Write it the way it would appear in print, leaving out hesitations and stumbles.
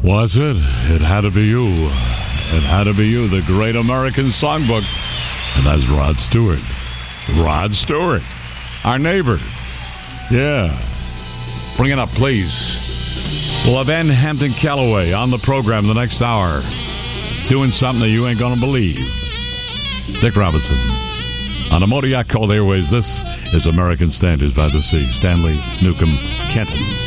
Was it? It had to be you. It had to be you, the Great American Songbook. And that's Rod Stewart. Rod Stewart, our neighbor. Yeah. Bring it up, please. We'll have Ann Hampton Calloway on the program the next hour, doing something that you ain't going to believe. Dick Robinson. On the Modiac Cold Airways, this is American Standards by the Sea. Stanley Newcomb Kenton.